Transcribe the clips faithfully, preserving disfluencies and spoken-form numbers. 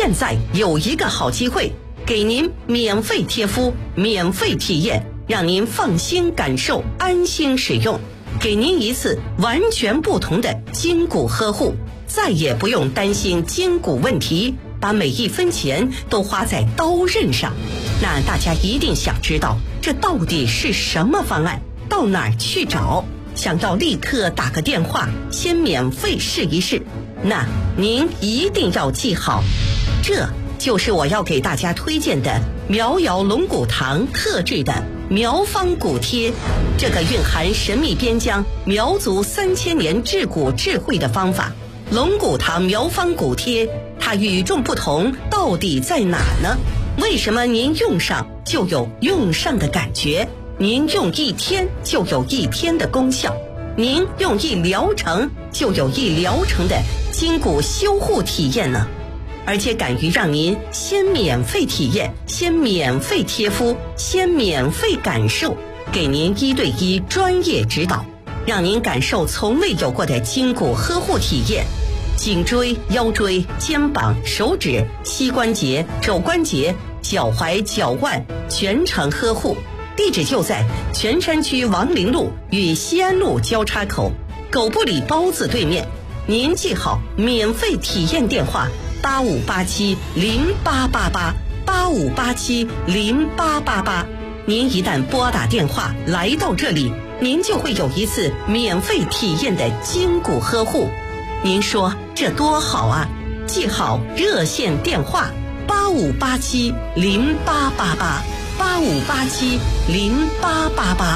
现在有一个好机会，给您免费贴敷，免费体验，让您放心感受，安心使用，给您一次完全不同的筋骨呵护，再也不用担心筋骨问题，把每一分钱都花在刀刃上。那大家一定想知道，这到底是什么方案？到哪儿去找？想要立刻打个电话，先免费试一试。那您一定要记好，这就是我要给大家推荐的苗瑶龙骨堂特制的苗方骨贴，这个蕴含神秘边疆苗族三千年治骨智慧的方法。龙骨堂苗方骨贴，它与众不同到底在哪呢？为什么您用上就有用上的感觉？您用一天就有一天的功效，您用一疗程就有一疗程的筋骨修护体验呢？而且敢于让您先免费体验，先免费贴敷，先免费感受，给您一对一专业指导，让您感受从未有过的筋骨呵护体验。颈椎、腰椎、肩膀、手指、膝关节、肘关节、脚踝、脚腕全程呵护。地址就在泉山区王陵路与西安路交叉口狗不理包子对面。您记好免费体验电话八五八七零八八八八五八七零八八八。您一旦拨打电话来到这里，您就会有一次免费体验的筋骨呵护。您说这多好啊！记好热线电话八五八七零八八八八五八七零八八八。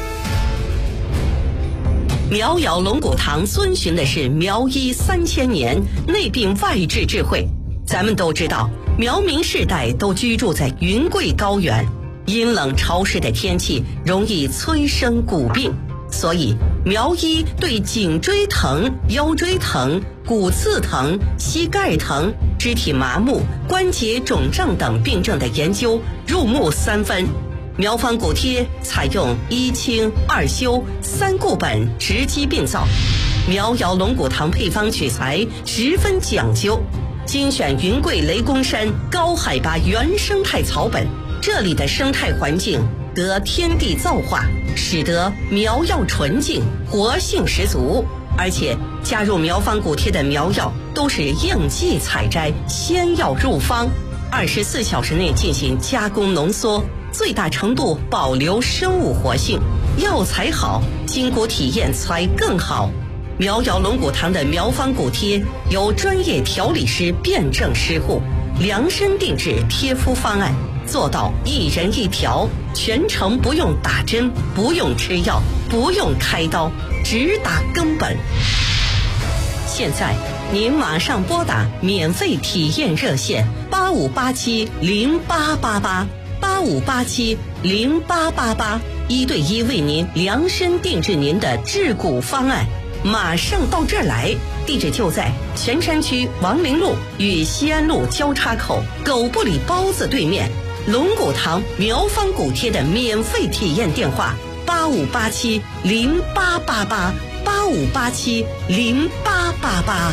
苗瑶龙骨堂遵循的是苗医三千年内病外治智慧。咱们都知道，苗民世代都居住在云贵高原，阴冷潮湿的天气容易催生骨病，所以苗医对颈椎疼、腰椎疼、骨刺疼、膝盖疼、肢体麻木、关节肿胀等病症的研究入木三分。苗方骨贴采用一清二修三固本直击病灶，苗瑶龙骨堂配方取材十分讲究，精选云贵雷公山高海拔原生态草本，这里的生态环境得天地造化，使得苗药纯净，活性十足。而且加入苗方骨贴的苗药都是应季采摘，先要入方，二十四小时内进行加工浓缩，最大程度保留生物活性。药材好，筋骨体验才更好。苗瑶龙骨堂的苗方骨贴由专业调理师辩证施护，量身定制贴敷方案，做到一人一条，全程不用打针，不用吃药，不用开刀，直达根本。现在您马上拨打免费体验热线八五八七零八八八八五八七零八八八，一对一为您量身定制您的治骨方案。马上到这儿来，地址就在泉山区王陵路与西安路交叉口狗不理包子对面。龙骨堂苗方骨贴的免费体验电话八五八七零八八八八五八七零八八八。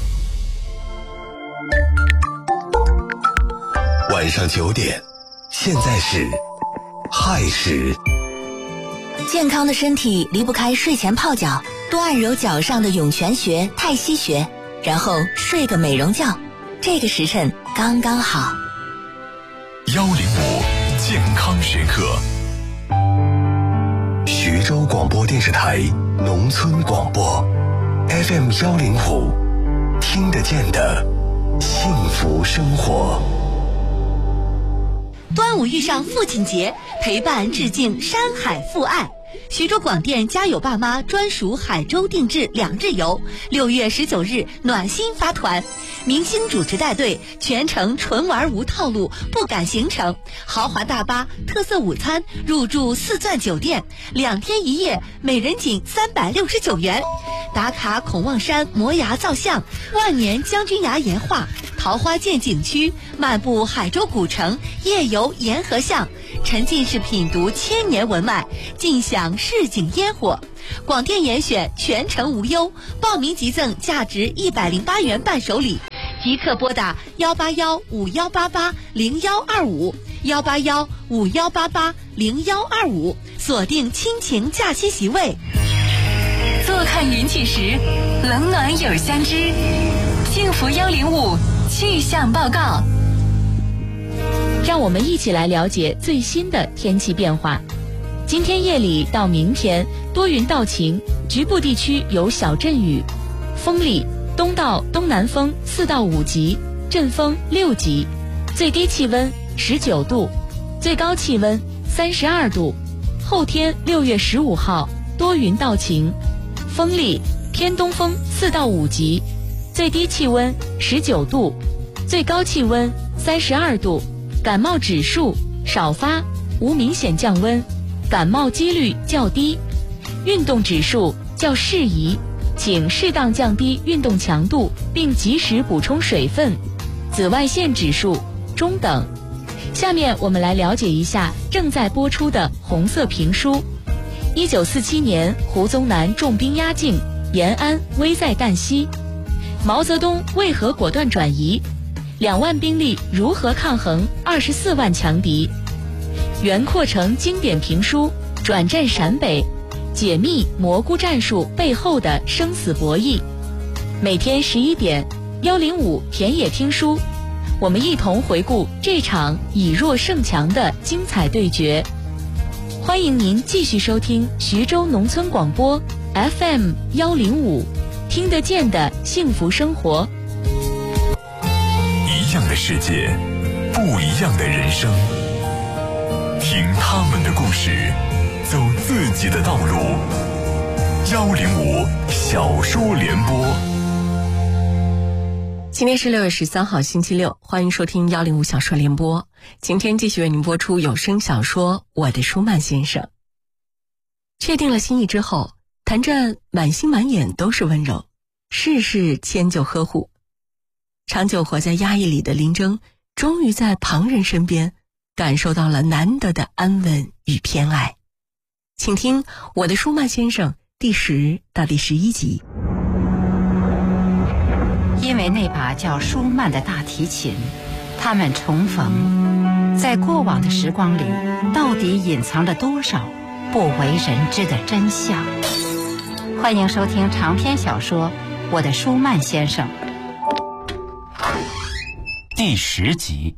晚上九点，现在是亥时。 健康的身体离不开睡前泡脚，多按揉脚上的涌泉穴、太溪穴，然后睡个美容觉，这个时辰刚刚好。 幺零五健康时刻，徐州广播电视台农村广播 F M 幺零五，听得见的幸福生活。 端午遇上父亲节，陪伴致敬山海父爱。徐州广电家有爸妈专属海州定制两日游，六月十九日暖心发团，明星主持带队，全程纯玩无套路，不赶行程，豪华大巴、特色午餐，入住四钻酒店，两天一夜，每人仅三百六十九元。打卡孔望山摩崖造像、万年将军崖岩画、桃花涧景区，漫步海州古城，夜游沿河巷，沉浸式品读千年文脉，尽享市井烟火。广电严选全程无忧，报名即赠价值一百零八元伴手礼， 即刻拨打幺八幺五幺八八零幺二五幺八幺五幺八八零幺二五，锁定亲情假期席位。 坐看云起时，冷暖有相知。幸福幺零五气象报告， 让我们一起来了解最新的天气变化。今天夜里到明天多云到晴，局部地区有小阵雨，风力东到东南风四到五级，阵风六级，最低气温十九度，最高气温三十二度。后天六月十五号多云到晴，风力偏东风四到五级，最低气温十九度，最高气温三十二度。感冒指数少发，无明显降温，感冒几率较低。运动指数较适宜，请适当降低运动强度，并及时补充水分。紫外线指数中等。下面我们来了解一下正在播出的红色评书。一九四七年，胡宗南重兵压境，延安危在旦夕。毛泽东为何果断转移？两万兵力如何抗衡二十四万强敌？袁阔成经典评书《转战陕北》，解密蘑菇战术背后的生死博弈。每天十一点，幺零五田野听书，我们一同回顾这场以弱胜强的精彩对决。欢迎您继续收听徐州农村广播 F M 幺零五，听得见的幸福生活。 一样的世界，不一样的人生。听他们的故事，走自己的道路。幺零五小说联播。 今天是六月十三号星期六，欢迎收听幺零五小说联播。今天继续为您播出有声小说《我的舒曼先生》。确定了心意之后，谭战满心满眼都是温柔，事事迁就呵护。长久活在压抑里的林征，终于在旁人身边感受到了难得的安稳与偏爱。请听《我的舒曼先生》第十到第十一集。 因为那把叫舒曼的大提琴，他们重逢，在过往的时光里，到底隐藏了多少不为人知的真相？欢迎收听长篇小说《我的舒曼先生》 第十集。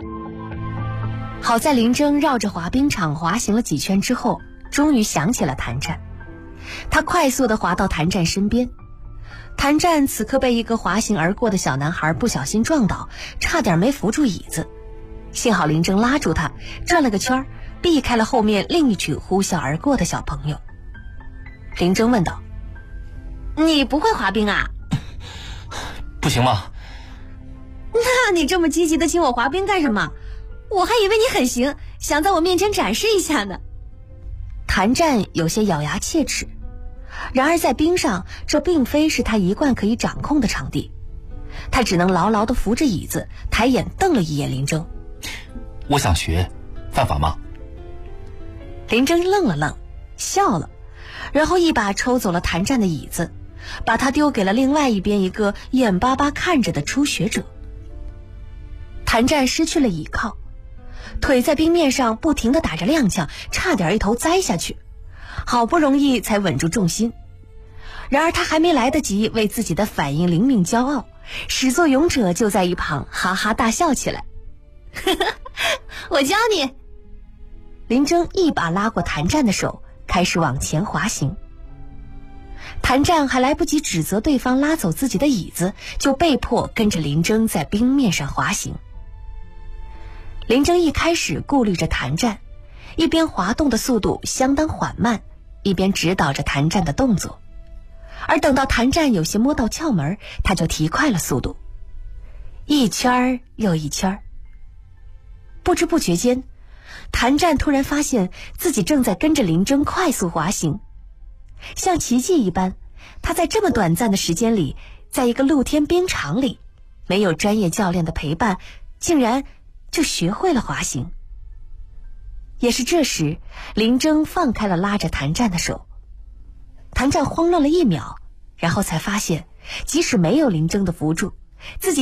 好在林征绕着滑冰场滑行了几圈之后，终于想起了谭战。他快速地滑到谭战身边。谭战此刻被一个滑行而过的小男孩不小心撞倒，差点没扶住椅子。幸好林征拉住他，转了个圈，避开了后面另一群呼啸而过的小朋友。林征问道：你不会滑冰啊？ 不行吗？ 那你这么积极地请我滑冰干什么？我还以为你很行，想在我面前展示一下呢。谭战有些咬牙切齿，然而在冰上，这并非是他一贯可以掌控的场地。他只能牢牢地扶着椅子，抬眼瞪了一眼林征。 我想学，犯法吗？ 林征愣了愣，笑了，然后一把抽走了谭战的椅子，把他丢给了另外一边一个眼巴巴看着的初学者。谭战失去了倚靠，腿在冰面上不停地打着踉跄，差点一头栽下去，好不容易才稳住重心。然而他还没来得及为自己的反应灵敏骄傲，始作俑者就在一旁哈哈大笑起来。我教你。林征一把拉过谭战的手，开始往前滑行。谭战还来不及指责对方拉走自己的椅子，就被迫跟着林征在冰面上滑行。林征一开始顾虑着谭战，一边滑动的速度相当缓慢，一边指导着谭战的动作。而等到谭战有些摸到窍门，他就提快了速度，一圈又一圈。不知不觉间，谭战突然发现自己正在跟着林征快速滑行。像奇迹一般，他在这么短暂的时间里，在一个露天冰场里，没有专业教练的陪伴，竟然就学会了滑行。也是这时，林征放开了拉着谭战的手。谭战慌乱了一秒，然后才发现，即使没有林征的扶助，自己